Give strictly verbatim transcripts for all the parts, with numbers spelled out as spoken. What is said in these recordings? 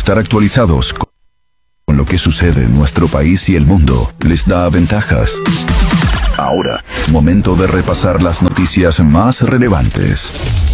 Estar actualizados con lo que sucede en nuestro país y el mundo les da ventajas. Ahora, momento de repasar las noticias más relevantes.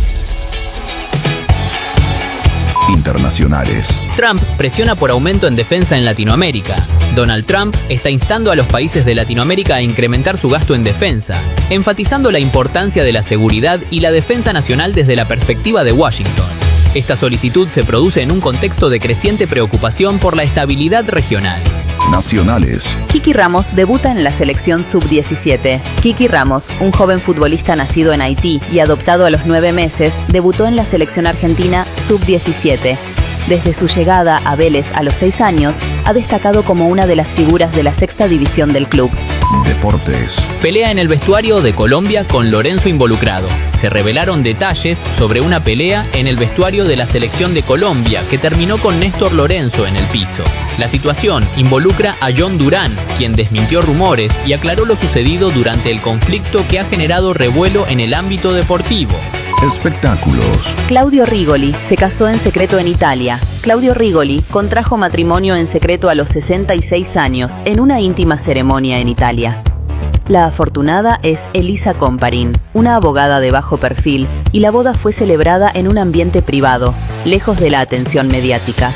Internacionales. Trump presiona por aumento en defensa en Latinoamérica. Donald Trump está instando a los países de Latinoamérica a incrementar su gasto en defensa, enfatizando la importancia de la seguridad y la defensa nacional desde la perspectiva de Washington. Esta solicitud se produce en un contexto de creciente preocupación por la estabilidad regional. Nacionales. Kiki Ramos debuta en la selección sub diecisiete. Kiki Ramos, un joven futbolista nacido en Haití y adoptado a los nueve meses, debutó en la selección argentina sub diecisiete. Desde su llegada a Vélez a los seis años, ha destacado como una de las figuras de la sexta división del club. Deportes. Pelea en el vestuario de Colombia con Lorenzo involucrado. Se revelaron detalles sobre una pelea en el vestuario de la selección de Colombia que terminó con Néstor Lorenzo en el piso. La situación involucra a John Durán, quien desmintió rumores y aclaró lo sucedido durante el conflicto que ha generado revuelo en el ámbito deportivo. Espectáculos. Claudio Rigoli se casó en secreto en Italia. Claudio Rigoli contrajo matrimonio en secreto a los sesenta y seis años en una íntima ceremonia en Italia. La afortunada es Elisa Comparin, una abogada de bajo perfil, y la boda fue celebrada en un ambiente privado, lejos de la atención mediática.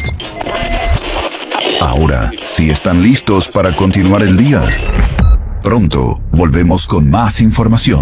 Ahora, si están listos para continuar el día, pronto volvemos con más información.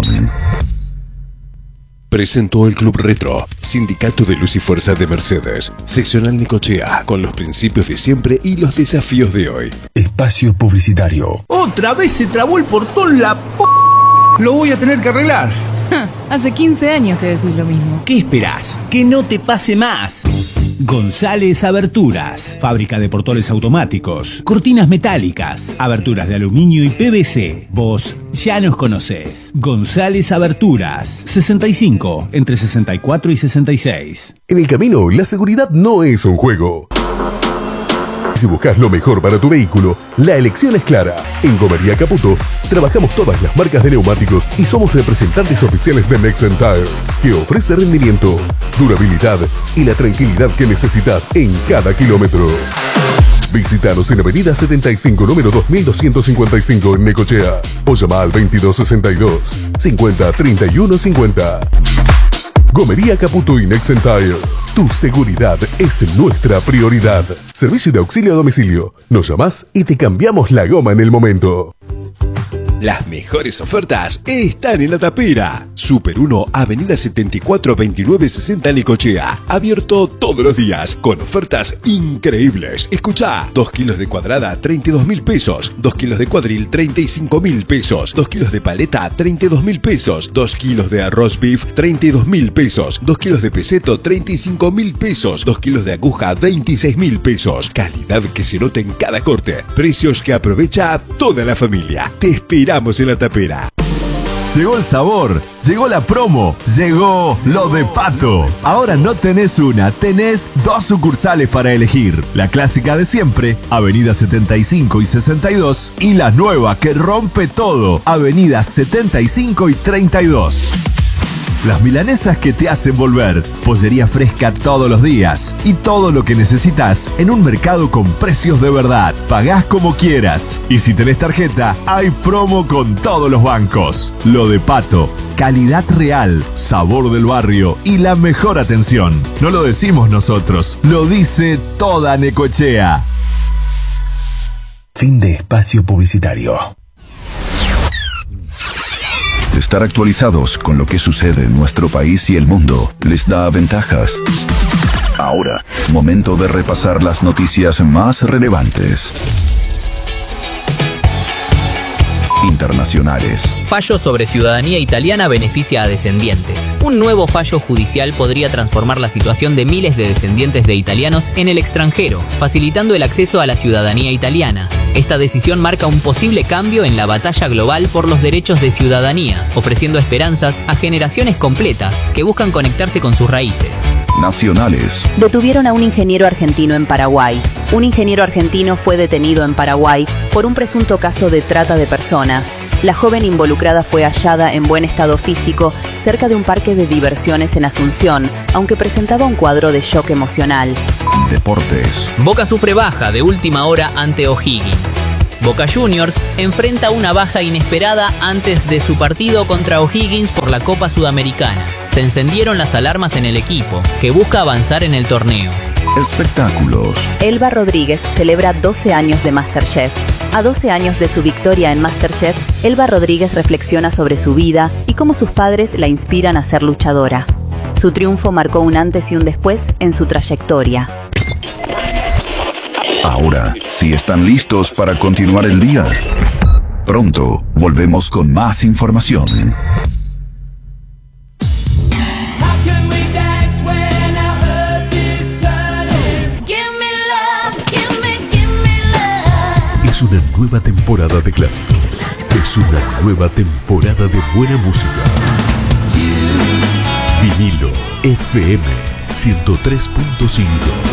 Presentó el Club Retro, Sindicato de Luz y Fuerza de Mercedes, Seccional Necochea, con los principios de siempre y los desafíos de hoy. Espacio publicitario. Otra vez se trabó el portón, la p... Lo voy a tener que arreglar. Hace quince años que decís lo mismo. ¿Qué esperás? Que no te pase más. González Aberturas, fábrica de portones automáticos, cortinas metálicas, aberturas de aluminio y P V C. Vos ya nos conocés. González Aberturas, sesenta y cinco, entre sesenta y cuatro y sesenta y seis. En el camino, la seguridad no es un juego. Si buscas lo mejor para tu vehículo, la elección es clara. En Gomería Caputo trabajamos todas las marcas de neumáticos y somos representantes oficiales de Nexen Tire, que ofrece rendimiento, durabilidad y la tranquilidad que necesitas en cada kilómetro. Visítanos en Avenida setenta y cinco, número dos mil doscientos cincuenta y cinco en Necochea, o llama al veintidós sesenta y dos, cincuenta, treinta y uno cincuenta. Gomería Caputo y Nexen Tire. Tu seguridad es nuestra prioridad. Servicio de auxilio a domicilio. Nos llamás y te cambiamos la goma en el momento. Las mejores ofertas están en La Tapera. Super uno, Avenida setenta y cuatro, veintinueve sesenta Necochea. Abierto todos los días con ofertas increíbles. Escuchá, dos kilos de cuadrada, treinta y dos mil pesos. dos kilos de cuadril, treinta y cinco mil pesos. dos kilos de paleta, treinta y dos mil pesos. dos kilos de arroz beef, treinta y dos mil pesos. dos kilos de peseto, treinta y cinco mil pesos. dos kilos de aguja, veintiséis mil pesos. Calidad que se nota en cada corte. Precios que aprovecha toda la familia. Te esperamos en La Tapera. Llegó el sabor, llegó la promo, llegó lo de Pato. Ahora no tenés una, tenés dos sucursales para elegir. La clásica de siempre, Avenida setenta y cinco y sesenta y dos, y la nueva que rompe todo, Avenida setenta y cinco y treinta y dos. Las milanesas que te hacen volver, pollería fresca todos los días y todo lo que necesitas en un mercado con precios de verdad. Pagás como quieras y si tenés tarjeta, hay promo con todos los bancos. Lo de Pato, calidad real, sabor del barrio y la mejor atención. No lo decimos nosotros, lo dice toda Necochea. Fin de espacio publicitario. Estar actualizados con lo que sucede en nuestro país y el mundo les da ventajas. Ahora, momento de repasar las noticias más relevantes. Internacionales. Fallo sobre ciudadanía italiana beneficia a descendientes. Un nuevo fallo judicial podría transformar la situación de miles de descendientes de italianos en el extranjero, facilitando el acceso a la ciudadanía italiana. Esta decisión marca un posible cambio en la batalla global por los derechos de ciudadanía, ofreciendo esperanzas a generaciones completas que buscan conectarse con sus raíces. Nacionales. Detuvieron a un ingeniero argentino en Paraguay. Un ingeniero argentino fue detenido en Paraguay por un presunto caso de trata de personas. La joven involucrada fue hallada en buen estado físico cerca de un parque de diversiones en Asunción, aunque presentaba un cuadro de shock emocional. Deportes. Boca sufre baja de última hora ante O'Higgins. Boca Juniors enfrenta una baja inesperada antes de su partido contra O'Higgins por la Copa Sudamericana. Se encendieron las alarmas en el equipo, que busca avanzar en el torneo. Espectáculos. Elba Rodríguez celebra doce años de MasterChef. A doce años de su victoria en MasterChef, Elba Rodríguez reflexiona sobre su vida y cómo sus padres la inspiran a ser luchadora. Su triunfo marcó un antes y un después en su trayectoria. Ahora, si están listos para continuar el día, pronto volvemos con más información. Es una nueva temporada de clásicos. Es una nueva temporada de buena música. Vinilo F M ciento tres punto cinco.